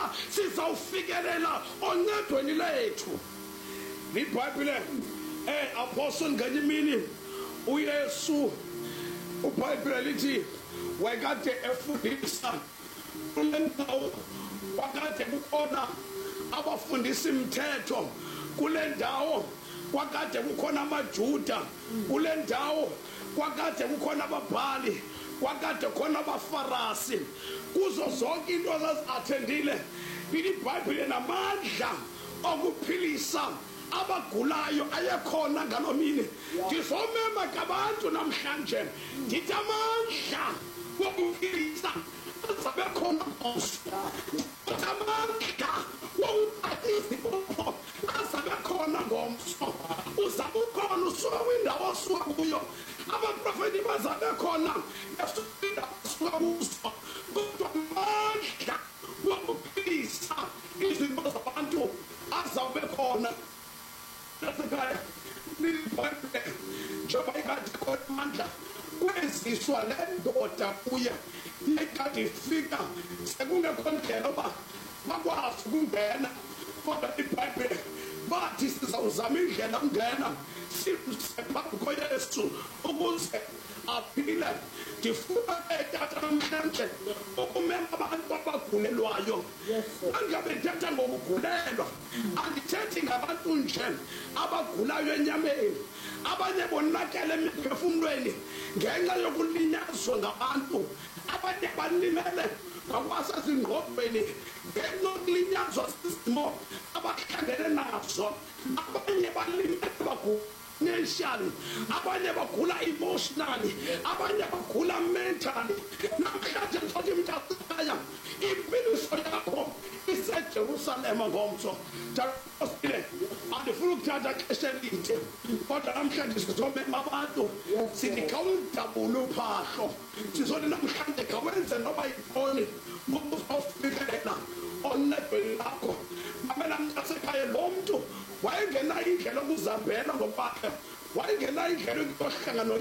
sizawufikelela oncedweni lethu. iBhayibhile apostle ngenye imini uYesu uBhayibhile lithi wakade efundisa kule ndawo wakade kukhona abafundisa imithetho kule ndawo kwakade kukhona amaJuda kule ndawo kwakade kukhona ababhali kwakade khona abafarisi kuzo zonke into zazathendile iBhayibhile namandla okuphilisa abagulayo ayekhona ngalomini. Ndizomema kabantu namhlanje ndithi amandla wokuphilisa azabe khona amandla wokuphathisa azabe khona ngomso uzabe ukhona usuka kwindawo osuka kuyo abaprofeti bazabe khona esuka kuzo kodwa amandla wokuphilisa izinto zabantu azabe khona. Lasekhaya iBhayibhile njengoba ikade khona amandla kweziswa le ndoda kuye ikade ifika sekungekho ndlela uba bakwazi ukungena kodwa iBhayibhile bathi sizawuzama indlela ukungena phambi koYesu ukuze aphile. Ndifuna tata namhlanje ukumema abantu abagulelwayo. Angabe ndithetha ngokugulelwa andithethi ngabantu nje abagulayo enyameni abanye bonakele emiphefumlweni ngenxa yokulinyazwa ngabantu abanye balimele ngakwasezingqondweni ngenxa yokulinyazwa sisimo abahlangene nazo abanye balimele financially abanye bagula emotionally abanye bagula mentally. Namhlanje ngizothi mntasekhaya impiliso yakho iseJerusalema ngomso Jerusalem andifuna ukuthatha xesha elide kodwa namhlanje sizomema abantu sithi khawudabula uphahlo sizothi namhlanje kawenze noba yintoni ngokuzofikelela onedweni lakho. Mamela mntasekhaya lo mntu wayengenayo indlela okuzambela ngokwakhe wayengenayo indlela yokuhlangana